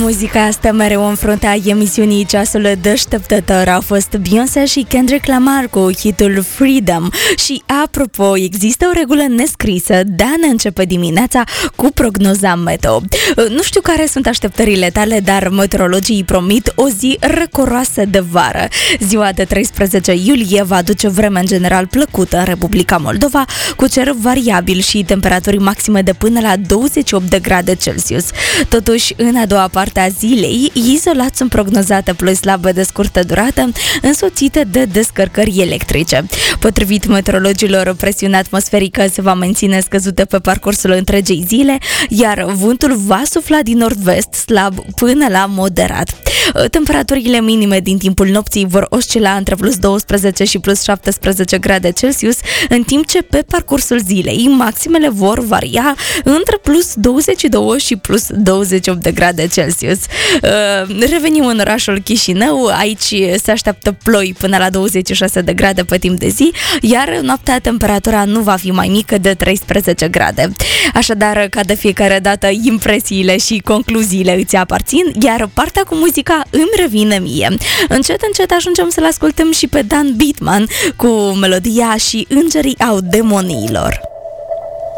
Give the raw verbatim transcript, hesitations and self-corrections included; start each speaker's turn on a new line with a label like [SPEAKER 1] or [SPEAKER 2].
[SPEAKER 1] muzica asta mereu în fruntea emisiunii Ceasul Deșteptător au fost Beyoncé și Kendrick Lamar cu hitul Freedom. Și apropo, există o regulă nescrisă de a ne începe dimineața cu prognoza meteo. Nu știu care sunt așteptările tale, dar meteorologii promit o zi răcoroasă de vară. Ziua de treisprezece iulie va aduce vreme în general plăcută în Republica Moldova, cu cer variabil și temperaturi maxime de până la douăzeci și opt de grade Celsius. Totuși, în a doua parte a zilei, izolat sunt prognozate ploi slabe de scurtă durată, însoțite de descărcări electrice. Potrivit meteorologilor, presiunea atmosferică se va menține scăzută pe parcursul întregii zile, iar vântul va sufla din nord-vest slab până la moderat. Temperaturile minime din timpul nopții vor oscila între plus douăsprezece și plus șaptesprezece grade Celsius, în timp ce pe parcursul zilei maximele vor varia între plus douăzeci și doi și plus douăzeci și opt de grade Celsius. Revenim în orașul Chișinău, aici se așteaptă ploi până la douăzeci și șase de grade pe timp de zi, iar noaptea temperatura nu va fi mai mică de treisprezece grade. Așadar, ca de fiecare dată, impresiile și concluziile îți aparțin, iar partea cu muzica îmi revine mie. Încet, încet ajungem să-l ascultăm și pe Dan Bitman cu melodia Și îngerii au demoniilor.